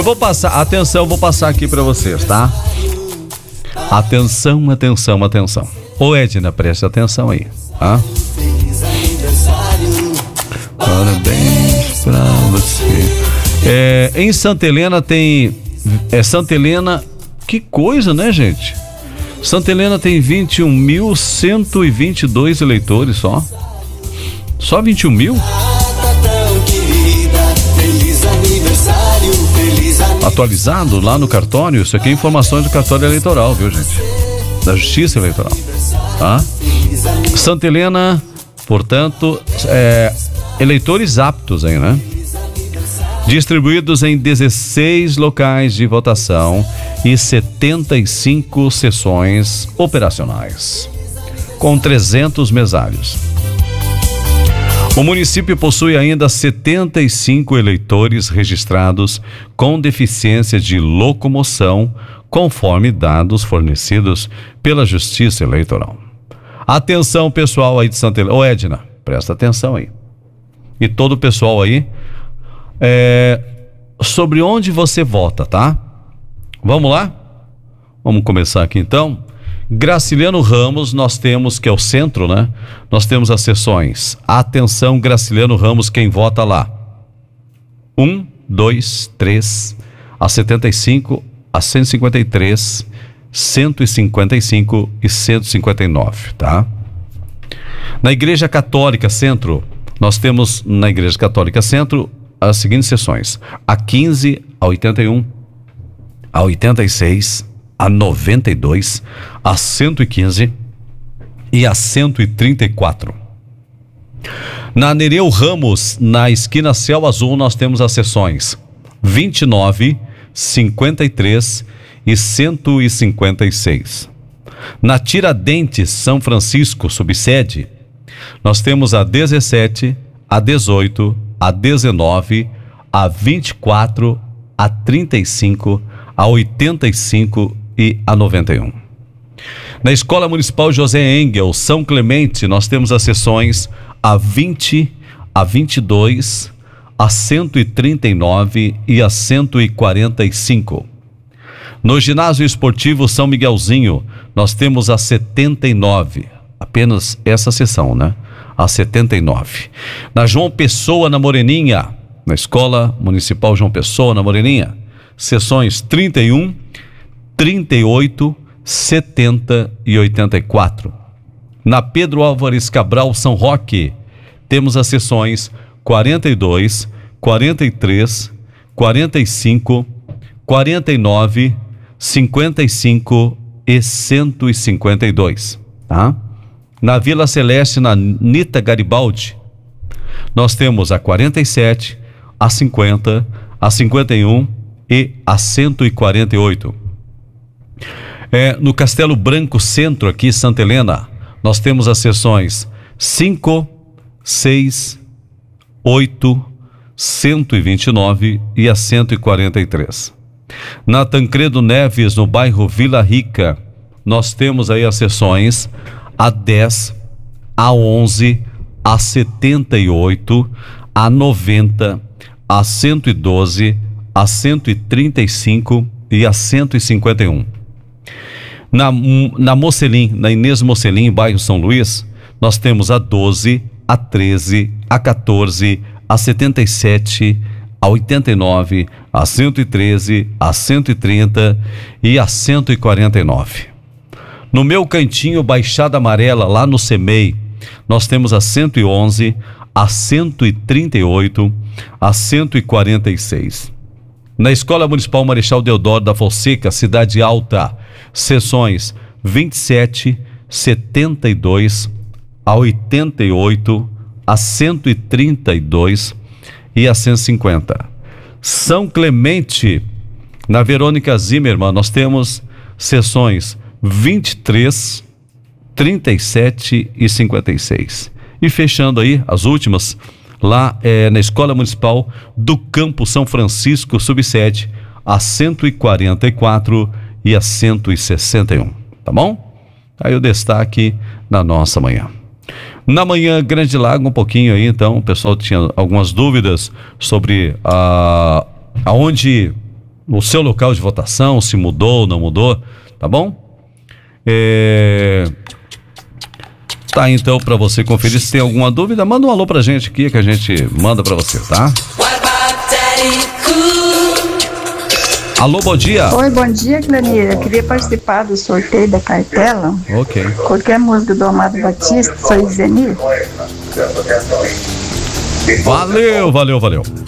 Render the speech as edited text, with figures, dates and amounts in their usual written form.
Vou passar, atenção, vou passar aqui pra vocês, tá? Atenção, atenção, atenção. Ô Edna, preste atenção aí, tá? Parabéns pra você. Em Santa Helena tem... Santa Helena... Que coisa, né, gente? Santa Helena tem 21.122 eleitores só. Só 21 mil? Atualizado lá no cartório. Isso aqui é informações do cartório eleitoral, viu, gente? Da Justiça Eleitoral, tá? Santa Helena, portanto, eleitores aptos aí, né? Distribuídos em 16 locais de votação e 75 sessões operacionais, com 300 mesários. O município possui ainda 75 eleitores registrados com deficiência de locomoção, conforme dados fornecidos pela Justiça Eleitoral. Atenção, pessoal aí de Santa Helena. Ô Edna, presta atenção aí. E todo o pessoal aí, sobre onde você vota, tá? Vamos lá? Vamos começar aqui então. Graciliano Ramos, nós temos, que é o centro, né? Nós temos as sessões. Atenção, Graciliano Ramos, quem vota lá? 1, 2, 3, a 75, a 153, 155 e 159, tá? Na Igreja Católica Centro, nós temos na Igreja Católica Centro as seguintes sessões: a 15, a 81, a 86, a 92, a 115 e a 134. Na Nereu Ramos, na esquina Céu Azul, nós temos as sessões 29, 53 e 156. Na Tiradentes, São Francisco, subsede, nós temos a 17, a 18, a 19, a 24, a 35, a 85 e a 91. Na Escola Municipal José Engel, São Clemente, nós temos as sessões a 20, a 22, a 139 e a 145. No Ginásio Esportivo São Miguelzinho, nós temos a 79, apenas essa sessão, né? A 79. Na João Pessoa, na Moreninha, na Escola Municipal João Pessoa, na Moreninha, sessões 31, 38, 70 e 84. Na Pedro Álvares Cabral, São Roque, temos as sessões 42, 43, 45, 49, 55 e 152, tá? Na Vila Celeste, na Nita Garibaldi, nós temos a 47, a 50, a 51 e a 148. No Castelo Branco Centro, aqui Santa Helena, nós temos as sessões 5, 6, 8, 129 e a 143. Na Tancredo Neves, no bairro Vila Rica, nós temos aí as sessões a 10, a 11, a 78, a 90, a 112, a 135 e a 151. Na Mocelim, na Inês Mocelim, bairro São Luís, nós temos a 12, a 13, a 14, a 77, a 89, a 113, a 130 e a 149. No Meu Cantinho, Baixada Amarela, lá no CEMEI, nós temos a 111, a 138, a 146. Na Escola Municipal Marechal Deodoro da Fonseca, Cidade Alta, sessões 27, 72, a 88, a 132 e a 150. São Clemente, na Verônica Zimmermann, nós temos sessões 23, 37 e 56. E fechando aí as últimas, lá na Escola Municipal do Campo São Francisco, subsede a 144 e a 161. Tá bom? Aí o destaque na nossa manhã. Na manhã, Grande Lago, um pouquinho aí, então, o pessoal tinha algumas dúvidas sobre aonde o seu local de votação, se mudou ou não mudou, tá bom? Tá, então, para você conferir, se tem alguma dúvida, manda um alô pra gente aqui que a gente manda para você, tá? Alô, bom dia. Oi, bom dia, Clanir. Eu queria participar do sorteio da cartela. Ok. Qualquer música do Amado Batista, sou Zenir. Valeu.